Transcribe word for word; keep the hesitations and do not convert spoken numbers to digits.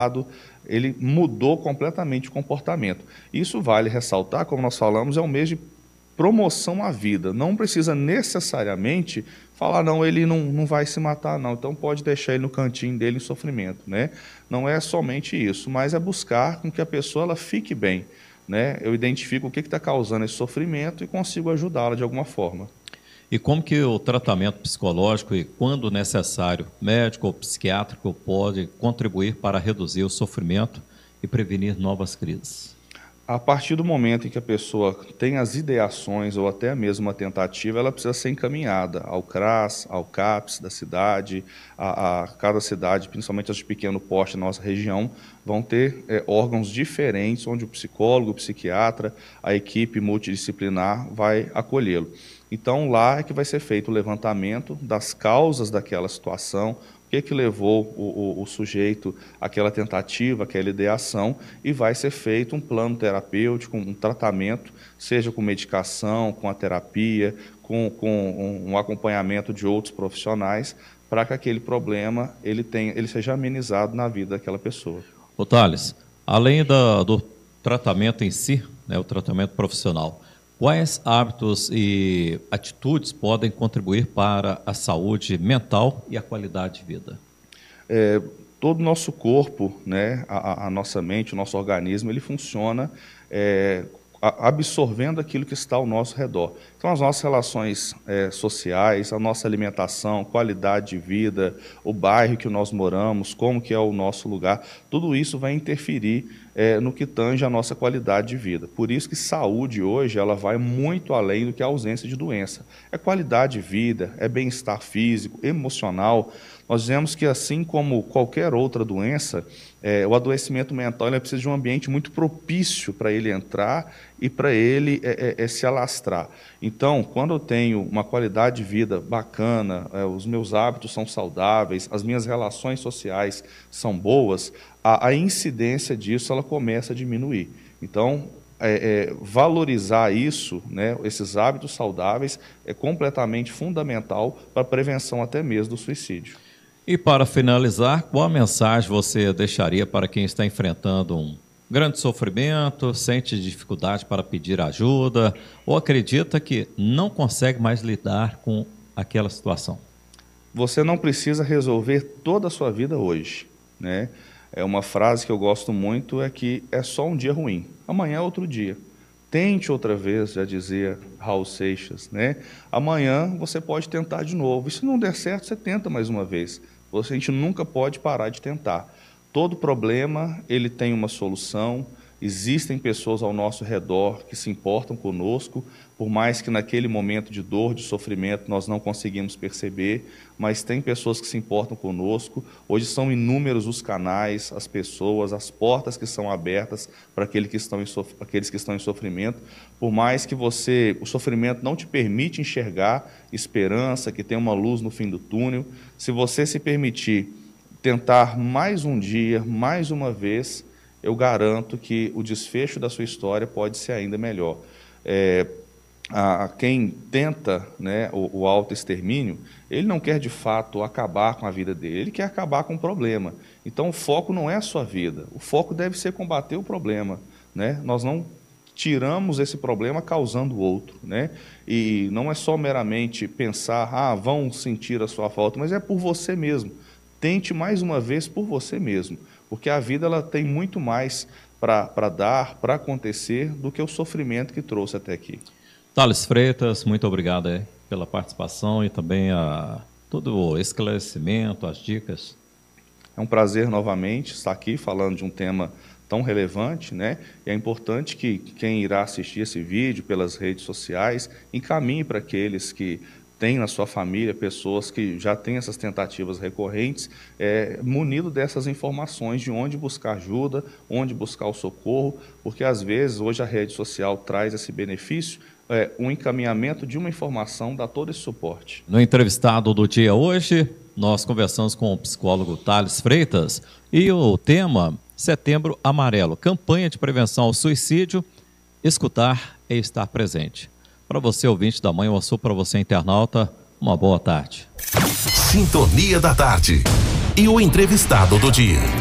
ele mudou completamente o comportamento. Isso vale ressaltar, como nós falamos, é um mês de promoção à vida. Não precisa necessariamente falar, não, ele não, não vai se matar, não. Então pode deixar ele no cantinho dele em sofrimento, né? Não é somente isso, mas é buscar com que a pessoa ela fique bem, né? Eu identifico o que está causando esse sofrimento e consigo ajudá-la de alguma forma. E como que o tratamento psicológico e, quando necessário, médico ou psiquiátrico pode contribuir para reduzir o sofrimento e prevenir novas crises? A partir do momento em que a pessoa tem as ideações ou até mesmo uma tentativa, ela precisa ser encaminhada ao CRAS, ao CAPS da cidade, a, a cada cidade, principalmente as de pequeno porte na nossa região, vão ter é, órgãos diferentes, onde o psicólogo, o psiquiatra, a equipe multidisciplinar vai acolhê-lo. Então, lá é que vai ser feito o levantamento das causas daquela situação, o que, que levou o, o, o sujeito àquela tentativa, àquela ideação, e vai ser feito um plano terapêutico, um tratamento, seja com medicação, com a terapia, com, com um, um acompanhamento de outros profissionais, para que aquele problema ele, tenha, ele seja amenizado na vida daquela pessoa. Ô Thales, além da, do tratamento em si, né, o tratamento profissional, quais hábitos e atitudes podem contribuir para a saúde mental e a qualidade de vida? É, todo o nosso corpo, né, a, a nossa mente, o nosso organismo, ele funciona é, absorvendo aquilo que está ao nosso redor. Então, as nossas relações é, sociais, a nossa alimentação, qualidade de vida, o bairro que nós moramos, como que é o nosso lugar, tudo isso vai interferir é, no que tange a nossa qualidade de vida. Por isso que saúde hoje ela vai muito além do que a ausência de doença. É qualidade de vida, é bem-estar físico, emocional. Nós dizemos que, assim como qualquer outra doença, é, o adoecimento mental ele precisa de um ambiente muito propício para ele entrar e para ele é, é, é, se alastrar. Então, quando eu tenho uma qualidade de vida bacana, é, os meus hábitos são saudáveis, as minhas relações sociais são boas, a, a incidência disso ela começa a diminuir. Então, é, é, valorizar isso, né, esses hábitos saudáveis, é completamente fundamental para a prevenção até mesmo do suicídio. E para finalizar, qual a mensagem você deixaria para quem está enfrentando um grande sofrimento, sente dificuldade para pedir ajuda ou acredita que não consegue mais lidar com aquela situação? Você não precisa resolver toda a sua vida hoje, né? É uma frase que eu gosto muito, é que é só um dia ruim, amanhã é outro dia. Tente outra vez, já dizia Raul Seixas, né? Amanhã você pode tentar de novo. E se não der certo, você tenta mais uma vez. Você, a gente nunca pode parar de tentar. Todo problema, ele tem uma solução. Existem pessoas ao nosso redor que se importam conosco, por mais que naquele momento de dor, de sofrimento, nós não conseguimos perceber, mas tem pessoas que se importam conosco. Hoje são inúmeros os canais, as pessoas, as portas que são abertas para aqueles que estão em, sof- aqueles que estão em sofrimento. Por mais que você, o sofrimento não te permite enxergar esperança, que tem uma luz no fim do túnel, se você se permitir tentar mais um dia, mais uma vez, eu garanto que o desfecho da sua história pode ser ainda melhor. É, a, a quem tenta, né, o, o autoextermínio, ele não quer de fato acabar com a vida dele, ele quer acabar com o problema. Então o foco não é a sua vida, o foco deve ser combater o problema, né? Nós não tiramos esse problema causando outro, né? E não é só meramente pensar, ah, vão sentir a sua falta, mas é por você mesmo. Tente mais uma vez por você mesmo, porque a vida ela tem muito mais para dar, para acontecer, do que o sofrimento que trouxe até aqui. Thales Freitas, muito obrigado aí pela participação e também a, todo o esclarecimento, as dicas. É um prazer novamente estar aqui falando de um tema tão relevante, né? E é importante que quem irá assistir esse vídeo pelas redes sociais encaminhe para aqueles que tem na sua família pessoas que já têm essas tentativas recorrentes, é, munido dessas informações de onde buscar ajuda, onde buscar o socorro, porque às vezes hoje a rede social traz esse benefício, é, um encaminhamento de uma informação dá todo esse suporte. No entrevistado do dia hoje, nós conversamos com o psicólogo Thales Freitas e o tema Setembro Amarelo, campanha de prevenção ao suicídio, escutar e estar presente. Para você, ouvinte da Manhã, eu sou para você, internauta, uma boa tarde. Sintonia da Tarde e o entrevistado do dia.